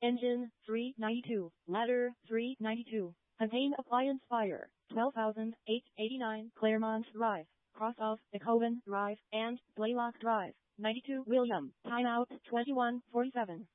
Engine 392. Ladder 392. Contain appliance fire 12,889 Claremont Drive. Cross of Echoven Drive and Blaylock Drive. 92 William. Timeout 21:47.